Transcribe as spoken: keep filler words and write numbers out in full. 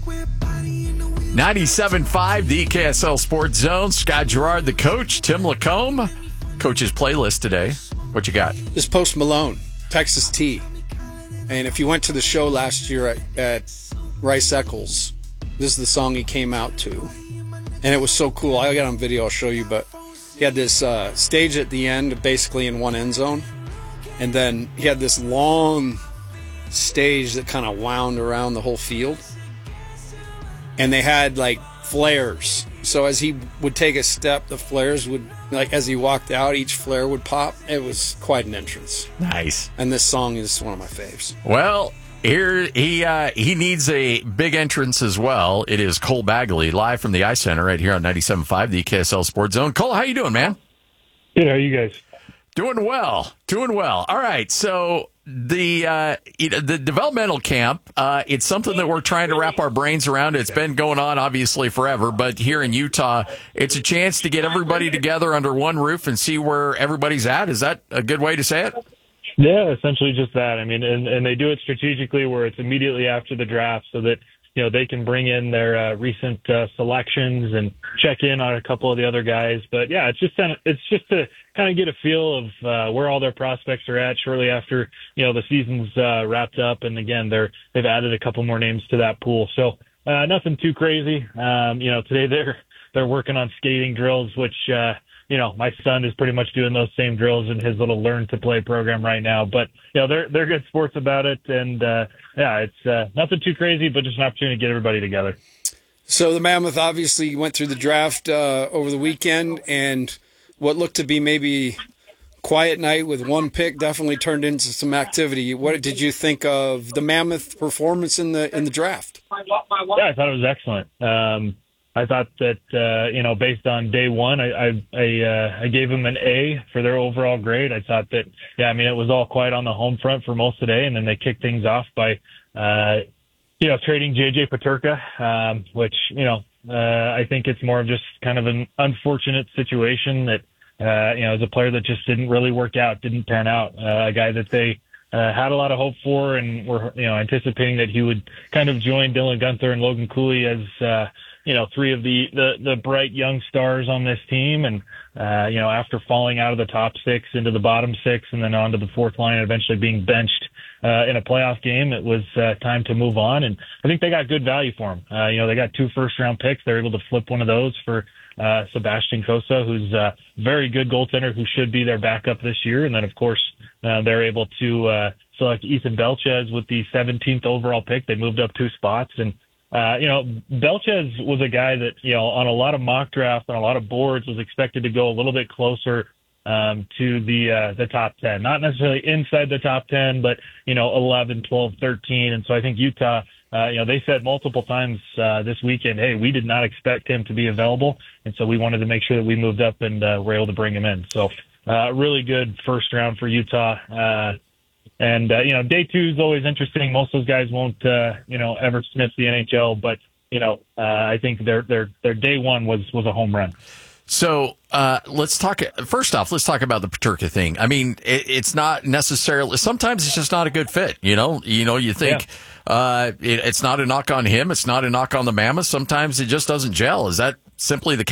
ninety-seven point five, the K S L Sports Zone. Scott Gerard, the coach. Tim Lacombe, coach's playlist today. What you got? This Post Malone, Texas T. And if you went to the show last year at, at Rice Eccles, this is the song he came out to. And it was so cool. I got it on video, I'll show you. But he had this uh, stage at the end, basically in one end zone. And then he had this long stage that kind of wound around the whole field. And they had like flares. So as he would take a step, the flares would, like as he walked out, each flare would pop. It was quite an entrance. Nice. And this song is one of my faves. Well, here he uh, he needs a big entrance as well. It is Cole Bagley, live from the Ice Center right here on ninety-seven point five, the K S L Sports Zone. Cole, how you doing, man? Good. How are you guys? Doing well. Doing well. All right. So the uh, you know, the developmental camp, uh, it's something that we're trying to wrap our brains around. It's been going on, obviously, forever. But here in Utah, it's a chance to get everybody together under one roof and see where everybody's at. Is that a good way to say it? Yeah, essentially just that. I mean, and, and they do it strategically where it's immediately after the draft so that, you know, they can bring in their uh, recent uh, selections and check in on a couple of the other guys. But yeah, it's just it's just to kind of get a feel of uh, where all their prospects are at shortly after, you know, the season's uh, wrapped up. And again, they're they've added a couple more names to that pool. So uh, nothing too crazy. Um, you know, today they're they're working on skating drills, which uh, you know, my son is pretty much doing those same drills in his little learn to play program right now. But, you know, they're they're good sports about it. And, uh, yeah, it's uh, nothing too crazy, but just an opportunity to get everybody together. So the Mammoth obviously went through the draft uh, over the weekend, and what looked to be maybe quiet night with one pick definitely turned into some activity. What did you think of the Mammoth performance in the in the draft? Yeah, I thought it was excellent. Um, I thought that, uh, you know, based on day one, I I, I, uh, I gave them an A for their overall grade. I thought that, yeah, I mean, it was all quiet on the home front for most of the day, and then they kicked things off by, uh, you know, trading J J Peterka, um, which, you know, uh, I think it's more of just kind of an unfortunate situation that, uh, you know, as a player that just didn't really work out, didn't pan out, uh, a guy that they uh, had a lot of hope for and were, you know, anticipating that he would kind of join Dylan Gunther and Logan Cooley as, uh, you know, three of the, the, the bright young stars on this team. And, uh, you know, after falling out of the top six into the bottom six and then onto the fourth line and eventually being benched, uh, in a playoff game, it was, uh, time to move on. And I think they got good value for him. Uh, you know, they got two first round picks. They're able to flip one of those for, uh, Sebastian Cossa, who's a very good goaltender who should be their backup this year. And then, of course, uh, they're able to, uh, select Ethan Belchez with the seventeenth overall pick. They moved up two spots. And, Uh, you know, Belchez was a guy that, you know, on a lot of mock drafts and a lot of boards was expected to go a little bit closer um, to the uh, the top ten. Not necessarily inside the top ten, but, you know, eleven, twelve, thirteen. And so I think Utah, uh, you know, they said multiple times uh, this weekend, hey, we did not expect him to be available. And so we wanted to make sure that we moved up and uh, were able to bring him in. So uh, really good first round for Utah. Uh And, uh, you know, day two is always interesting. Most of those guys won't, uh, you know, ever sniff the N H L. But, you know, uh, I think their their their day one was, was a home run. So uh, let's talk. First off, let's talk about the Peterka thing. I mean, it, it's not necessarily. Sometimes it's just not a good fit. You know, you know, you think yeah. uh, it, it's not a knock on him. It's not a knock on the Mammoth. Sometimes it just doesn't gel. Is that simply the case?